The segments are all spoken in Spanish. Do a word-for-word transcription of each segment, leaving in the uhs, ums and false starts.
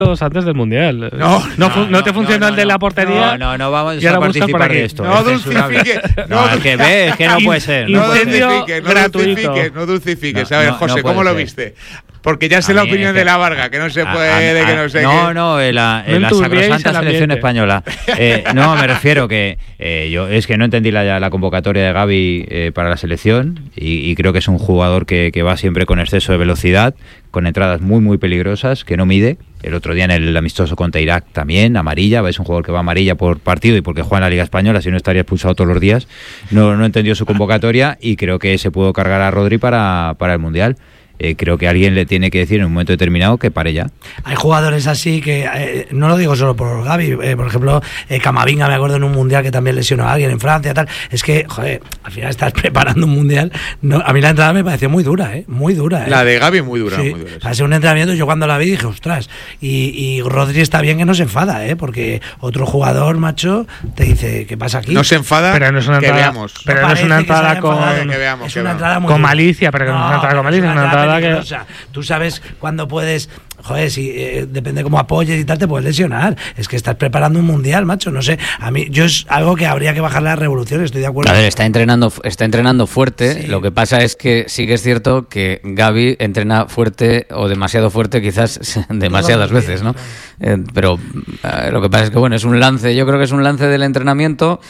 antes del Mundial. No, no, no, no, no te funcionó no, no, el de la portería. No, no, no vamos a participar de esto. No dulcifiques. No, es que ves, es que no puede ser. No No dulcifiques, no dulcifiques, no dulcifiques. A ver, José, ¿cómo lo viste? Porque ya sé la opinión de la Varga, que no se puede, que no sé. No, no, en la, en la sacrosanta selección española. Eh, no, me refiero que eh, yo es que no entendí la, la convocatoria de Gavi eh, para la selección y, y creo que es un jugador que, que va siempre con exceso de velocidad, con entradas muy, muy peligrosas, que no mide. El otro día en el amistoso contra Irak también, amarilla, es un jugador que va amarilla por partido y porque juega en la Liga Española, si no estaría expulsado todos los días. No, no entendió su convocatoria y creo que se pudo cargar a Rodri para, para el Mundial. Eh, creo que alguien le tiene que decir en un momento determinado que pare ya. Hay jugadores así que, eh, no lo digo solo por Gavi, eh, por ejemplo, eh, Camavinga, me acuerdo en un Mundial que también lesionó a alguien en Francia, tal. Es que, joder, al final estás preparando un Mundial. No, a mí la entrada me pareció muy dura, ¿eh? Muy dura, ¿eh? La de Gavi muy dura, sí, muy dura. Sí. Hace un entrenamiento, yo cuando la vi dije, ostras, y, y Rodri está bien que no se enfada, ¿eh? Porque otro jugador, macho, te dice, ¿qué pasa aquí? No se enfada, pero no es una que entrada, veamos. Pero no, no es una entrada con... Que veamos, es que una veamos. entrada muy con dura. malicia, pero que no, no es una entrada con malicia, es una entrada peligrosa. que... Tú sabes cuándo puedes, joder, si eh, depende cómo apoyes y tal, te puedes lesionar. Es que estás preparando un Mundial, macho, no sé. A mí, yo es algo que habría que bajar la revolución, estoy de acuerdo. A ver, está entrenando, está entrenando fuerte. Sí. Lo que pasa es que sí que es cierto que Gavi entrena fuerte o demasiado fuerte, quizás demasiadas veces, ¿no? Eh, pero eh, lo que pasa es que, bueno, es un lance, yo creo que es un lance del entrenamiento.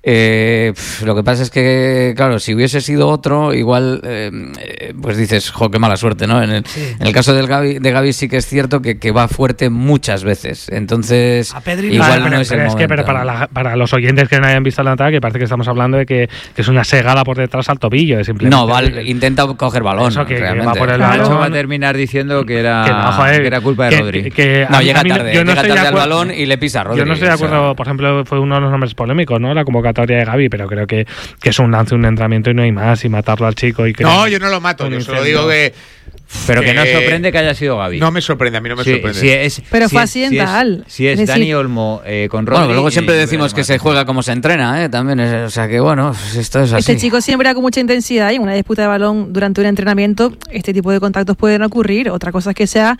Eh, pf, lo que pasa es que, claro, si hubiese sido otro, igual, eh, pues dices, jo, qué mala suerte, ¿no? En el, Sí. en el caso del Gavi, de Gavi sí que es cierto que, que va fuerte muchas veces. Entonces, A Pedri igual Vale, no pero, es pero el es momento. que pero para, la, para los oyentes que no hayan visto el ataque, parece que estamos hablando de que, que es una segada por detrás al tobillo. Es simplemente No, vale, intenta coger balón, Eso, que- que realmente. va por el De hecho, balón. va a terminar diciendo que era, Que no, joder, que era culpa de que- Rodri. que No, a mí- llega a mí tarde, yo no llega estoy de tarde al acuerdo- balón y le pisa a Rodri. Yo no estoy de o sea. acuerdo, por ejemplo, fue uno de los nombres polémicos, ¿no? La convocatoria de Gavi, pero creo que, que es un lance, un entrenamiento y no hay más, y matarlo al chico y que No, yo no lo mato, un yo solo incendio. digo que... Pero que no que- sorprende que haya sido Gavi. No me sorprende, a mí no me Sí, sorprende. si es- Pero si fue es- si es- accidental. Si es, Es decir- Dani Olmo eh, con Rodri... Bueno, luego siempre y- decimos que se juega como se entrena, ¿eh? También, es- o sea que bueno, esto es así. Este chico siempre con mucha intensidad y en una disputa de balón durante un entrenamiento, este tipo de contactos pueden ocurrir. Otra cosa es que sea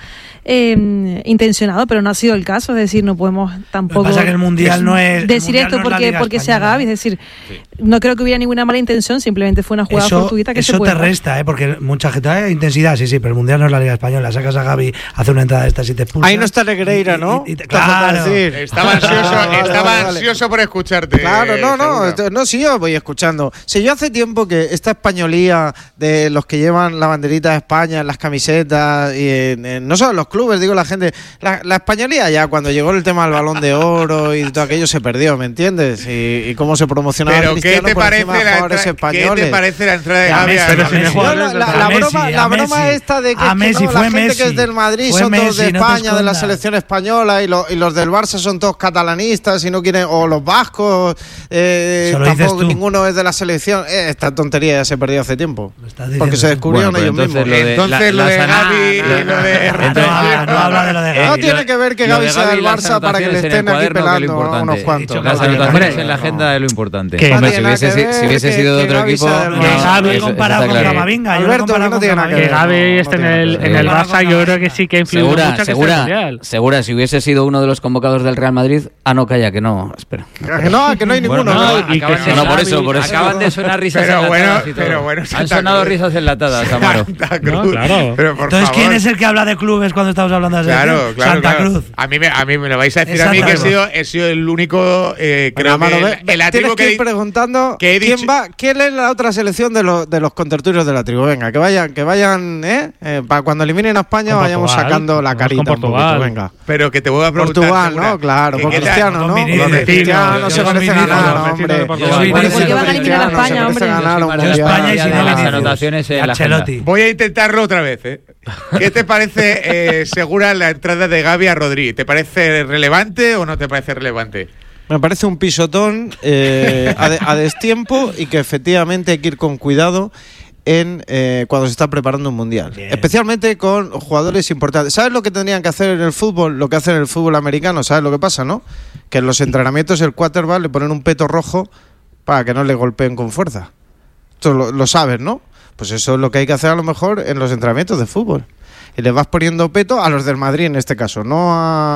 eh, intencionado, pero no ha sido el caso. Es decir, no podemos tampoco Lo que pasa es que el Mundial no es... el decir Mundial esto no es la porque, Liga porque sea Española, Gavi. Es decir, no creo que hubiera ninguna mala intención, simplemente fue una jugada Eso, fortuita que se eso puede te dar. resta, ¿eh? Porque mucha gente, "Ay, intensidad, sí, sí, pero el Mundial no es la Liga Española. Sacas a Gavi, hace una entrada de estas y te expulsan. Ahí no está Negreira, ¿no? Y- y- y- Te falta claro. decir. Estaba ansioso, Vale, vale, estaba vale, vale. ansioso por escucharte. Claro, no, no, Segura. esto- no, sí, yo voy escuchando. Si yo hace tiempo que esta españolía de los que llevan la banderita de España en las camisetas, y en- en- no solo en los clubes, digo la gente, la, la españolía ya cuando llegó el tema del Balón de Oro y todo aquello se perdió, ¿me entiendes? Y, y cómo se promocionaba Pero ¿qué Cristiano te, por parece encima de la jugadores entra- ¿qué españoles. te parece la entrada de Ya, Gavi? Messi, a- pero a si no Messi? juega- Yo la, la- A la Messi, broma, a la broma Messi. esta de que, A que Messi, no, fue la gente Messi. que es del Madrid Fue son todos Messi, de no te España, de la escondas. selección española, y, lo- y los del Barça son todos catalanistas y no quieren, o los vascos, eh, Eso lo dices tampoco tú. ninguno es de la selección. Eh, esta tontería ya se perdió hace tiempo. Lo estás diciendo Porque se tú. descubrieron Bueno, ellos pues entonces mismos. lo de- Entonces la- lo de la sana- Gavi y lo de... Entonces- No, no, no habla de lo de No Gavi. tiene que ver que Lo Gavi de sea Gavi del y las Barça para que le anotaciones en el estén aquí cuaderno, que es lo pelando a importante. unos cuantos. Las Hombre, anotaciones en la no. agenda es lo importante. Que- Hombre, no si tiene hubiese, nada que si- ver si hubiese que- sido de que otro Gavi equipo... sea del no, Que Barça. Gavi eso- eso comparado está con claro. Camavinga. yo lo Alberto, comparo que no con tiene nada que Que ver. Camavinga. Gavi no, esté no en tiene el, nada que en ver. el Comparado Barça, con yo creo Camavinga. que sí que ha influido Segura, mucho que esté en el segura, Mundial. segura, si hubiese sido uno de los convocados del Real Madrid, ah, no, calla, que no, espera. Que no, que no hay ninguno. Bueno, ¿no? no, y que acaban de no, sonar- por eso, por eso. Acaban de sonar risas Pero enlatadas bueno, y todo. pero bueno, Han Santa sonado Cruz. risas enlatadas, Amaro. Santa No, Cruz. claro. Pero por Entonces, favor. ¿quién es el que habla de clubes cuando estamos hablando de la Claro, selección? claro, Santa claro. Cruz. A mí, me, a mí me lo vais a decir Es a mí Santa que he Cruz. sido, he sido el único, eh, creo Venga, que Mano, el, ve- el tienes atributo que que, ir preguntando que he quién dicho- va, quién es la otra selección de los de los contertulios de la tribu. Venga, que vayan, que vayan, eh, eh para cuando eliminen a España Con vayamos Portugal. sacando la Vamos carita con un poquito, Portugal. venga. Pero que te voy a preguntar. Portugal, Segura, ¿no? Claro, que con qué tal- Cristiano, ¿no? Con Con Vinicius. Cristiano Yo se con merece Vinicius, ganar, los vecinos hombre. de Portugal. Yo ¿Por qué Vinicius, van a eliminar a Cristiano se España, merece hombre? ganar un Yo mundial. España y si no Las Vinicius. anotaciones en Y la Ancelotti. Voy a intentarlo otra vez, ¿eh? ¿Qué te parece, eh, Segura, la entrada de Gavi a Rodri? ¿Te parece relevante o no te parece relevante? Me parece un pisotón eh, a, de- a destiempo y que efectivamente hay que ir con cuidado en eh, cuando se está preparando un mundial. Bien. Especialmente con jugadores importantes. ¿Sabes lo que tendrían que hacer en el fútbol? Lo que hacen en el fútbol americano. ¿Sabes lo que pasa, no? Que en los entrenamientos el quarterback le ponen un peto rojo para que no le golpeen con fuerza. Esto lo, lo sabes, ¿no? Pues eso es lo que hay que hacer a lo mejor en los entrenamientos de fútbol. y les vas poniendo peto a los del Madrid en este caso, no a